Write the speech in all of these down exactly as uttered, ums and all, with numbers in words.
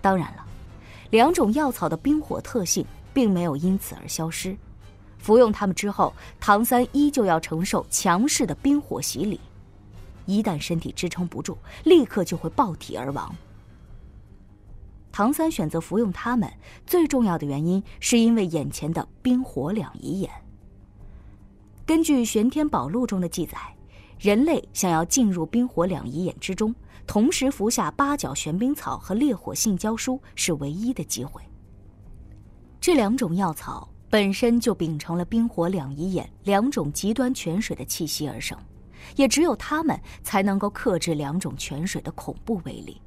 当然了，两种药草的冰火特性并没有因此而消失。服用它们之后，唐三依旧要承受强势的冰火洗礼，一旦身体支撑不住，立刻就会爆体而亡。唐三选择服用它们，最重要的原因是因为眼前的冰火两仪眼。根据《玄天宝录》中的记载，人类想要进入冰火两仪眼之中，同时服下八角玄冰草和烈火性胶书是唯一的机会。这两种药草本身就秉承了冰火两仪眼两种极端泉水的气息而生，也只有它们才能够克制两种泉水的恐怖威力。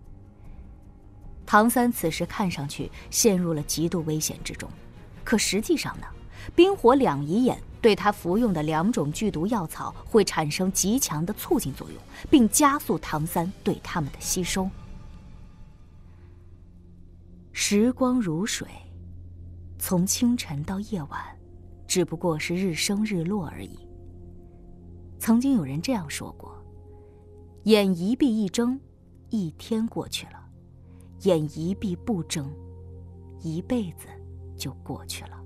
唐三此时看上去陷入了极度危险之中，可实际上呢，冰火两仪眼对他服用的两种剧毒药草会产生极强的促进作用，并加速唐三对它们的吸收。时光如水，从清晨到夜晚，只不过是日升日落而已。曾经有人这样说过，眼一闭一睁，一天过去了；眼一闭不睁，一辈子就过去了。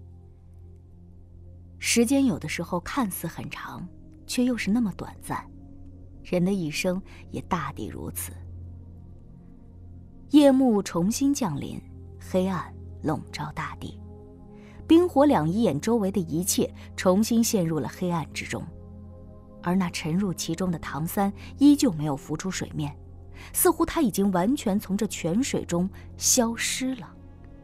时间有的时候看似很长，却又是那么短暂，人的一生也大抵如此。夜幕重新降临，黑暗笼罩大地，冰火两仪眼周围的一切重新陷入了黑暗之中，而那沉入其中的唐三依旧没有浮出水面，似乎他已经完全从这泉水中消失了。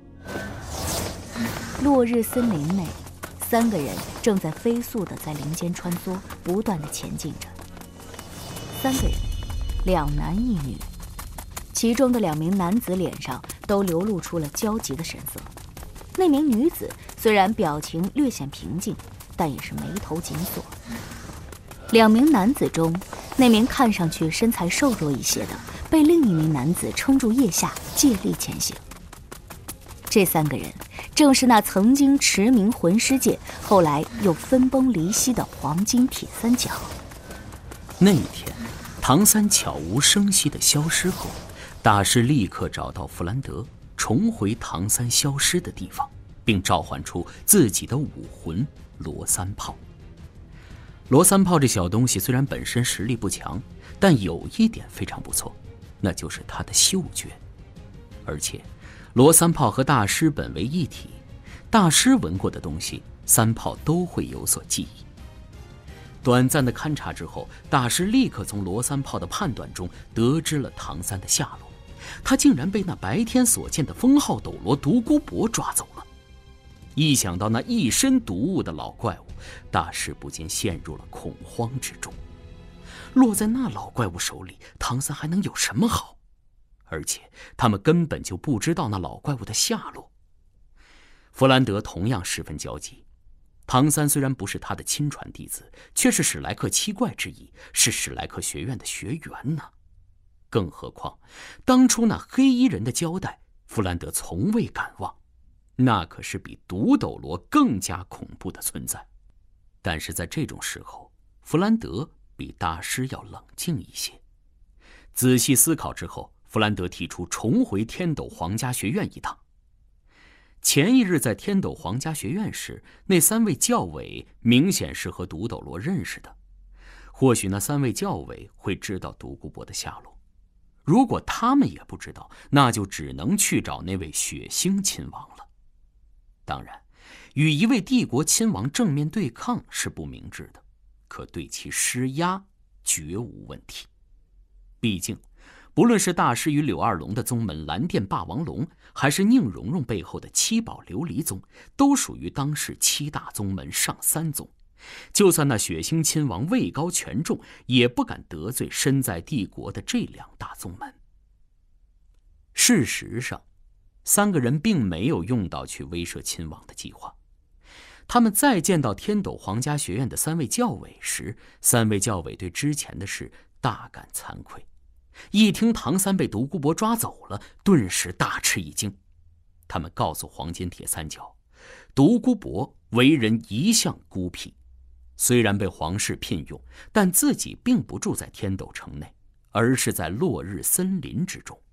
落日森林内，三个人正在飞速地在林间穿梭，不断地前进着。三个人，两男一女，其中的两名男子脸上都流露出了焦急的神色。那名女子虽然表情略显平静，但也是眉头紧锁。两名男子中，那名看上去身材瘦弱一些的，被另一名男子撑住腋下，借力前行。这三个人正是那曾经驰名魂师界，后来又分崩离析的黄金铁三角。 那一天，唐三悄无声息地消失后，大师立刻找到弗兰德，重回唐三消失的地方，并召唤出自己的武魂罗三炮。罗三炮这小东西虽然本身实力不强，但有一点非常不错，那就是它的嗅觉。而且罗三炮和大师本为一体，大师闻过的东西，三炮都会有所记忆。短暂的勘察之后，大师立刻从罗三炮的判断中得知了唐三的下落，他竟然被那白天所见的封号斗罗独孤博抓走了。一想到那一身毒物的老怪物，大师不禁陷入了恐慌之中。落在那老怪物手里，唐三还能有什么好？而且他们根本就不知道那老怪物的下落。弗兰德同样十分焦急。唐三虽然不是他的亲传弟子，却是史莱克七怪之一，是史莱克学院的学员呢。更何况当初那黑衣人的交代，弗兰德从未敢忘，那可是比毒斗罗更加恐怖的存在。但是在这种时候，弗兰德比大师要冷静一些。仔细思考之后，弗兰德提出重回天斗皇家学院一趟。前一日在天斗皇家学院时，那三位教委明显是和毒斗罗认识的，或许那三位教委会知道独孤博的下落。如果他们也不知道，那就只能去找那位血腥亲王了。当然，与一位帝国亲王正面对抗是不明智的，可对其施压绝无问题。毕竟不论是大师与柳二龙的宗门蓝电霸王龙，还是宁荣荣背后的七宝琉璃宗，都属于当世七大宗门上三宗。就算那血腥亲王位高权重，也不敢得罪身在帝国的这两大宗门。事实上，三个人并没有用到去威慑亲王的计划。他们再见到天斗皇家学院的三位教委时，三位教委对之前的事大感惭愧。一听唐三被独孤博抓走了，顿时大吃一惊。他们告诉黄金铁三角，独孤博为人一向孤僻，虽然被皇室聘用，但自己并不住在天斗城内，而是在落日森林之中。